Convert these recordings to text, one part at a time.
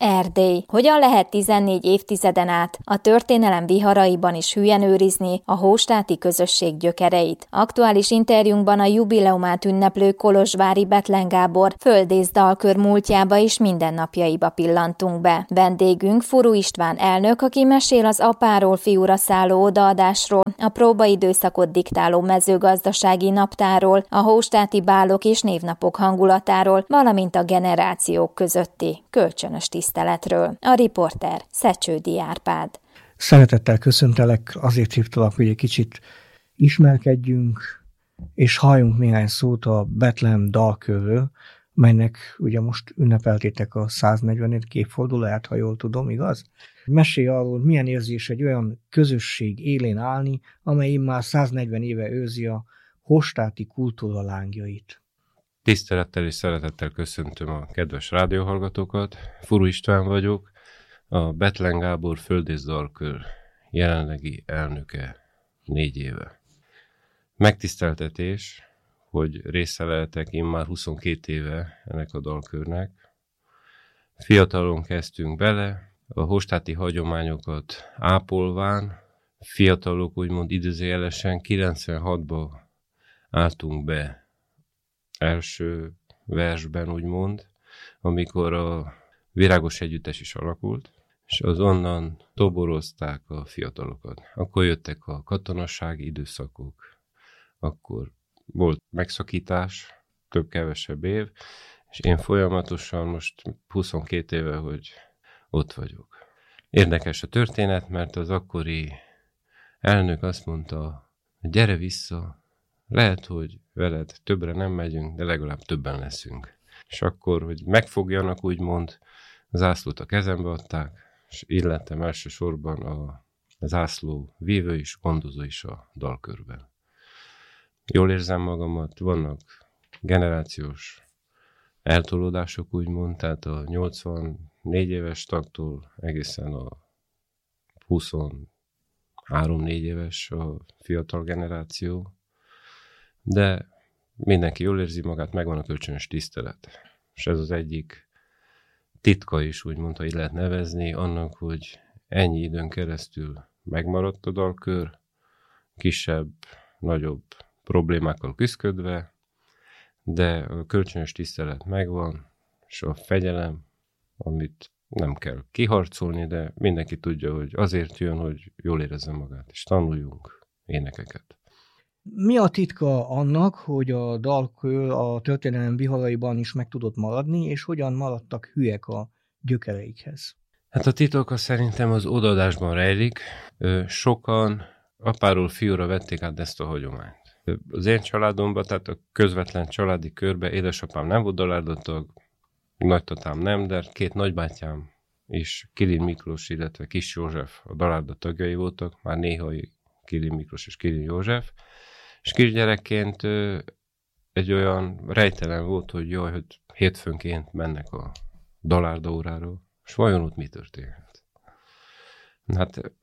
Erdély. Hogyan lehet 14 évtizeden át a történelem viharaiban is hülyen őrizni a hóstáti közösség gyökereit? Aktuális interjúnkban a jubileumát ünneplő kolozsvári Bethlen Gábor földész dalkör múltjába és mindennapjaiba pillantunk be. Vendégünk Furu István elnök, aki mesél az apáról fiúra szálló odaadásról, a próbaidőszakot diktáló mezőgazdasági naptáról, a hóstáti bálok és névnapok hangulatáról, valamint a generációk közötti kölcsönös tiszteletről. A riporter Szecsődi Árpád. Szeretettel köszöntelek, azért hívtalak, hogy egy kicsit ismerkedjünk, és halljunk néhány szót a Bethlen dalkörről, melynek ugye most ünnepeltétek a 140. évfordulóját, ha jól tudom, igaz? Mesélj arról, milyen érzés egy olyan közösség élén állni, amely már 140 éve őrzi a hóstáti kultúra lángjait. Tisztelettel és szeretettel köszöntöm a kedves rádióhallgatókat. Furu István vagyok, a Bethlen Gábor földész dalkör jelenlegi elnöke 4 éve. Megtiszteltetés, hogy része lehetek én már 22 éve ennek a dalkörnek. Fiatalon kezdtünk bele, a hóstáti hagyományokat ápolván, fiatalok úgymond idézőjelesen 96-ba álltunk be első versben úgymond, amikor a virágos együttes is alakult, és az onnan toborozták a fiatalokat. Akkor jöttek a katonasági időszakok, akkor volt megszakítás, több-kevesebb év, és én folyamatosan most 22 éve, hogy ott vagyok. Érdekes a történet, mert az akkori elnök azt mondta, hogy gyere vissza, lehet, hogy veled többre nem megyünk, de legalább többen leszünk. És akkor, hogy megfogjanak, úgymond, a zászlót a kezembe adták, és illettem elsősorban a zászló vívő is, gondozó is a dalkörben. Jól érzem magamat, vannak generációs eltolódások, úgymond, tehát a 84 éves tagtól egészen a 23-4 éves a fiatal generáció, de mindenki jól érzi magát, megvan a kölcsönös tisztelet. És ez az egyik titka is, úgymond, ha így lehet nevezni, annak, hogy ennyi időn keresztül megmaradt a dalkör, kisebb, nagyobb problémákkal küszködve, de a kölcsönös tisztelet megvan, és a fegyelem, amit nem kell kiharcolni, de mindenki tudja, hogy azért jön, hogy jól érezze magát, és tanuljunk énekeket. Mi a titka annak, hogy a dalkör a történelem viharaiban is meg tudott maradni, és hogyan maradtak hülyek a gyökereikhez? Hát a titok szerintem az odaadásban rejlik. Sokan apáról fiúra vették át ezt a hagyományt. Az én családomban, tehát a közvetlen családi körbe édesapám nem volt dalárdatag, nagytatám nem, de 2 nagybátyám is, Kilin Miklós, illetve Kis József a dalárda tagjai voltak, már néha Kilin Miklós és Kilin József, és kisgyerekként egy olyan rejtelen volt, hogy jaj, hogy hétfőnként mennek a dalárda órára, és vajon ott mi történt? Hát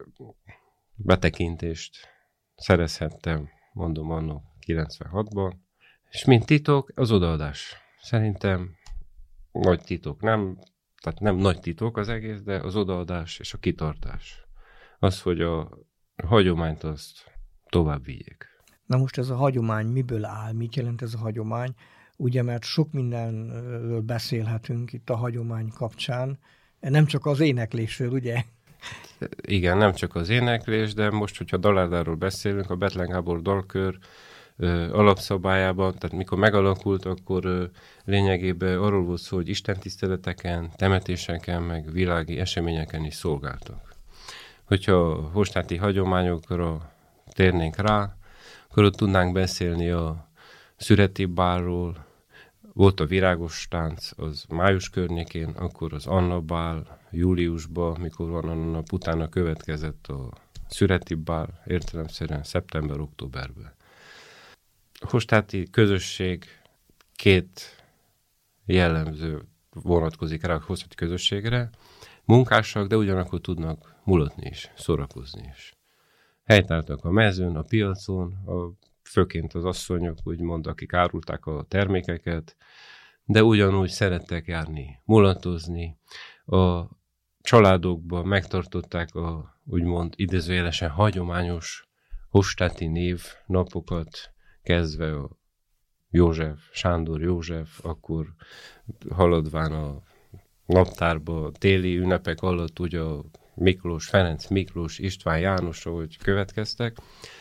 betekintést szerezhettem, mondom, anno 96-ban, és mint titok, az odaadás. Szerintem nagy titok, tehát nem nagy titok az egész, de az odaadás és a kitartás. Az, hogy a hagyományt azt tovább vigyék. Na most ez a hagyomány miből áll? Mit jelent ez a hagyomány? Ugye, mert sok mindenről beszélhetünk itt a hagyomány kapcsán. Nem csak az éneklésről, ugye? Igen, nem csak az éneklés, de most, hogyha dalárdáról beszélünk, a Bethlen Gábor dalkör alapszabályában, tehát mikor megalakult, akkor lényegében arról volt szó, hogy istentiszteleteken, temetéseken, meg világi eseményeken is szolgáltak. Hogyha a hóstáti hagyományokra térnénk rá, akkor ott tudnánk beszélni a szüreti bálról, volt a virágos tánc, az május környékén, akkor az Anna bál júliusban, mikor van a nap utána következett a szüreti bál, értelemszerűen szeptember-októberben. A hóstáti közösség 2 jellemző vonatkozik rá a hóstáti közösségre, munkásak, de ugyanakkor tudnak mulatni is, szórakozni is. Helytáltak a mezőn, a piacon, főként az asszonyok, úgymond, akik árulták a termékeket, de ugyanúgy szerettek járni, mulatozni. A családokban megtartották a úgymond idézőjelesen hagyományos hostáti névnapokat, kezdve a Sándor József, akkor haladván a naptárba téli ünnepek alatt ugye a Miklós, Ferenc Miklós, István János, ahogy következtek.